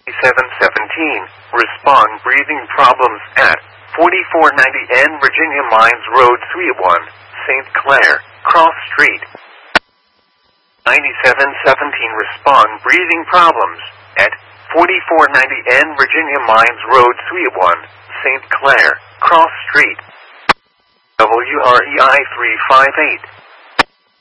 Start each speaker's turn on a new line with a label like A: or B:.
A: 717, respond breathing problems at 4490 N Virginia Mines Road 301, St. Clair, Cross Street. 9717, respond breathing problems at 4490 N Virginia Mines Road 301, St. Clair, Cross Street. WREI 358,